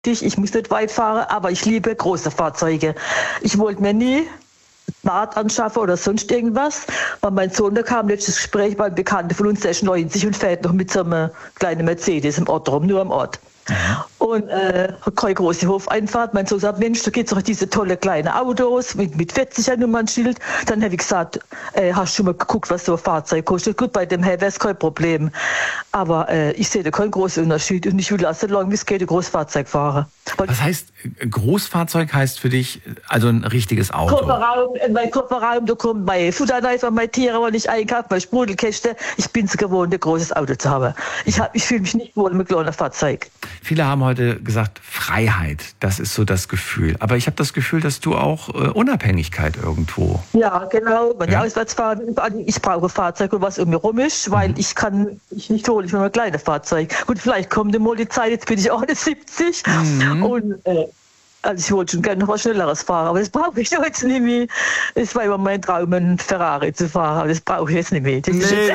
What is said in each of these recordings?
Ich muss nicht weit fahren, aber ich liebe große Fahrzeuge. Ich wollte mir nie Rad anschaffen oder sonst irgendwas, weil mein Sohn, da kam letztes Gespräch, weil ein Bekannter von uns, der ist 90 und fährt noch mit so einem kleinen Mercedes im Ort rum, nur am Ort. Und hat keine große Hofeinfahrt. Mein Sohn sagt, Mensch, da geht's doch diese tolle kleine Autos mit 40er Nummernschild. Dann habe ich gesagt, hast du schon mal geguckt, was so ein Fahrzeug kostet? Gut, bei dem Herr wäre es kein Problem. Aber ich sehe da keinen großen Unterschied und ich will auch so lange wie es geht ein Großfahrzeug fahren. Was heißt, Großfahrzeug heißt für dich also ein richtiges Auto? Mein Kofferraum, da kommt mein Futterneifer, meine Tiere, wenn ich einkaufe, meine Sprudelkäste. Ich bin es gewohnt, ein großes Auto zu haben. Ich fühle mich nicht wohl mit kleinem Fahrzeug. Viele haben heute gesagt, Freiheit, das ist so das Gefühl. Aber ich habe das Gefühl, dass du auch Unabhängigkeit irgendwo... Ja, genau. Wenn ich auswärts fahre, ich brauche ein Fahrzeug, was um mich rum ist, weil ich nicht hole, ich will ein kleines Fahrzeug. Gut, vielleicht kommt mal die Zeit, jetzt bin ich auch 70 und also ich wollte schon gerne noch was Schnelleres fahren, aber das brauche ich jetzt nicht mehr. Es war immer mein Traum, einen Ferrari zu fahren, aber das brauche ich jetzt nicht mehr. Das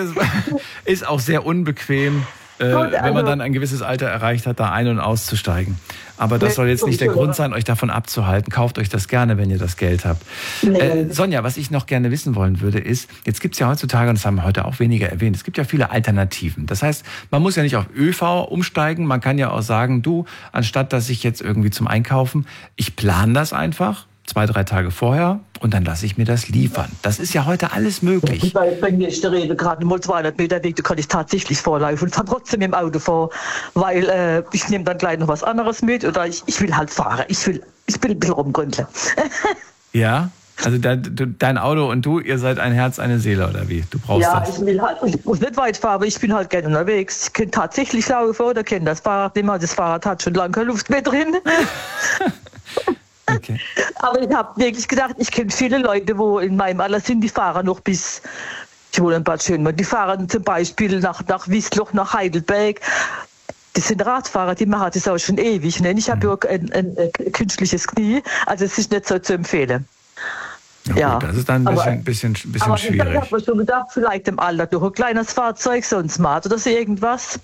ist auch sehr unbequem. Wenn man dann ein gewisses Alter erreicht hat, da ein- und auszusteigen. Aber das soll jetzt nicht der Grund sein, euch davon abzuhalten. Kauft euch das gerne, wenn ihr das Geld habt. Sonja, was ich noch gerne wissen wollen würde, ist, jetzt gibt es ja heutzutage, und das haben wir heute auch weniger erwähnt, es gibt ja viele Alternativen. Das heißt, man muss ja nicht auf ÖV umsteigen. Man kann ja auch sagen, du, anstatt dass ich jetzt irgendwie zum Einkaufen, ich plane das einfach 2-3 Tage vorher und dann lasse ich mir das liefern. Das ist ja heute alles möglich. Bei mir ist der Rede gerade mal 200 Meter Weg, da kann ich tatsächlich vorlaufen und fahre trotzdem im Auto vor, weil ich nehme dann gleich noch was anderes mit oder ich will halt fahren. Ich will ein bisschen rumgründeln. Ja? Also dein Auto und du, ihr seid ein Herz, eine Seele, oder wie? Du brauchst das. Ich muss nicht weit fahren, aber ich bin halt gerne unterwegs. Ich kann tatsächlich laufen oder kenne das Fahrrad nicht mehr. Das Fahrrad hat schon lange keine Luft mehr drin. Okay. Aber ich habe wirklich gedacht, ich kenne viele Leute, wo in meinem Alter sind, die fahren noch bis, ich wohne in Bad Schönmann, die fahren zum Beispiel nach Wiesloch, nach Heidelberg. Das sind Radfahrer, die machen das auch schon ewig. Ne? Ich habe ja ein künstliches Knie, also es ist nicht so zu empfehlen. Ja, gut, das ist dann ein bisschen schwierig. Ich habe mir schon gedacht, vielleicht im Alter durch ein kleines Fahrzeug, so ein Smart oder so irgendwas.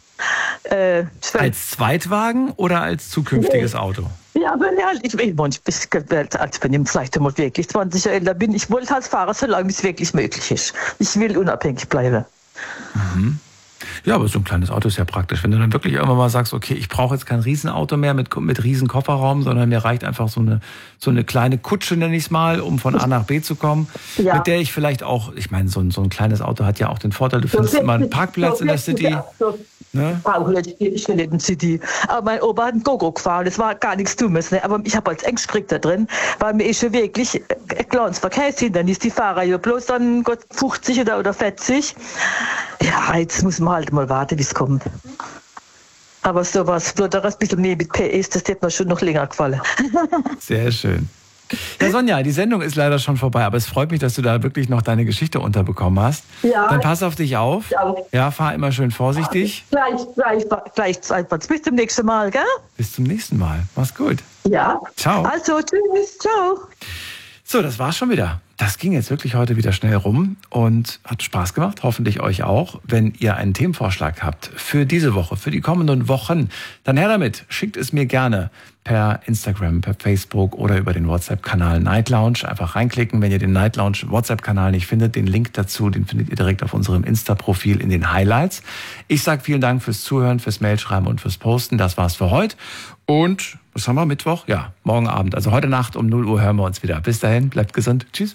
Als Zweitwagen oder als zukünftiges Auto? Ja, aber ich als wenn ich vielleicht einmal wirklich 20 Jahre älter bin, ich wollte halt fahren, solange es wirklich möglich ist. Ich will unabhängig bleiben. Mhm. Ja, aber so ein kleines Auto ist ja praktisch. Wenn du dann wirklich irgendwann mal sagst, okay, ich brauche jetzt kein Riesenauto mehr mit riesen Kofferraum, sondern mir reicht einfach so eine kleine Kutsche, nenne ich es mal, um von A nach B zu kommen, mit der ich vielleicht auch, ich meine, so ein kleines Auto hat ja auch den Vorteil, du findest immer einen Parkplatz in der City. Ne? Ich will nicht in City. Aber mein Opa hat einen Gogo gefahren, das war gar nichts Dummes. Ne? Aber ich habe als Engstrick da drin, weil mir ist schon wirklich ein kleines Verkehrshindernis. Die Fahrer ja bloß dann 50 oder 40. Ja, jetzt muss man halt mal warten, wie es kommt. Aber sowas, ein bisschen mehr mit PS, das hätte mir schon noch länger gefallen. Sehr schön. Ja, Sonja, die Sendung ist leider schon vorbei, aber es freut mich, dass du da wirklich noch deine Geschichte unterbekommen hast. Ja. Dann pass auf dich auf. Ja, fahr immer schön vorsichtig. Gleich bis zum nächsten Mal, gell? Bis zum nächsten Mal. Mach's gut. Ja. Ciao. Also, tschüss. Ciao. So, das war's schon wieder. Das ging jetzt wirklich heute wieder schnell rum und hat Spaß gemacht, hoffentlich euch auch. Wenn ihr einen Themenvorschlag habt für diese Woche, für die kommenden Wochen, dann her damit. Schickt es mir gerne per Instagram, per Facebook oder über den WhatsApp-Kanal Night Lounge. Einfach reinklicken, wenn ihr den Night Lounge WhatsApp-Kanal nicht findet. Den Link dazu, den findet ihr direkt auf unserem Insta-Profil in den Highlights. Ich sage vielen Dank fürs Zuhören, fürs Mailschreiben und fürs Posten. Das war's für heute. Und, was haben wir, Mittwoch? Ja, morgen Abend. Also heute Nacht um 0 Uhr hören wir uns wieder. Bis dahin, bleibt gesund. Tschüss.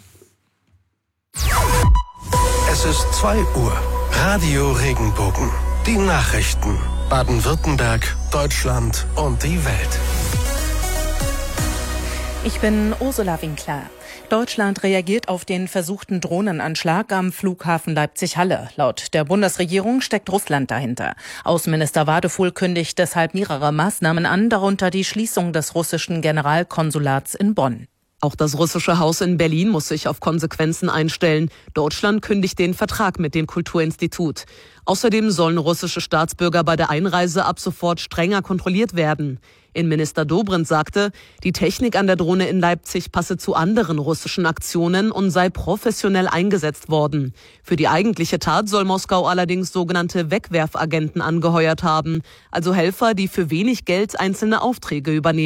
Es ist 2 Uhr. Radio Regenbogen. Die Nachrichten. Baden-Württemberg, Deutschland und die Welt. Ich bin Ursula Winkler. Deutschland reagiert auf den versuchten Drohnenanschlag am Flughafen Leipzig-Halle. Laut der Bundesregierung steckt Russland dahinter. Außenminister Wadefuhl kündigt deshalb mehrere Maßnahmen an, darunter die Schließung des russischen Generalkonsulats in Bonn. Auch das russische Haus in Berlin muss sich auf Konsequenzen einstellen. Deutschland kündigt den Vertrag mit dem Kulturinstitut. Außerdem sollen russische Staatsbürger bei der Einreise ab sofort strenger kontrolliert werden. Innenminister Dobrindt sagte, die Technik an der Drohne in Leipzig passe zu anderen russischen Aktionen und sei professionell eingesetzt worden. Für die eigentliche Tat soll Moskau allerdings sogenannte Wegwerfagenten angeheuert haben, also Helfer, die für wenig Geld einzelne Aufträge übernehmen.